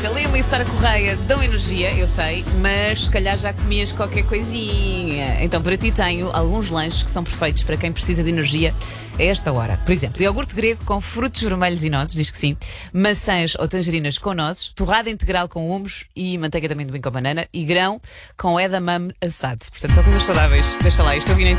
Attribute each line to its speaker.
Speaker 1: Marta Lima e Sara Correia dão energia, eu sei, mas se calhar já comias qualquer coisinha. Então para ti tenho alguns lanches que são perfeitos para quem precisa de energia a esta hora. Por exemplo, iogurte grego com frutos vermelhos e nozes, diz que sim, maçãs ou tangerinas com nozes, torrada integral com humos e manteiga de amendoim com banana e grão com edamame assado. Portanto, são coisas saudáveis. Deixa lá, isto eu vi na